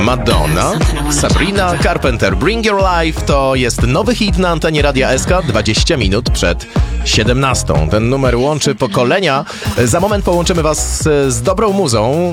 Madonna, Sabrina Carpenter, Bring Your Life to jest nowy hit na antenie Radia SK 20 minut przed 17. Ten numer łączy pokolenia. Za moment połączymy was z dobrą muzą.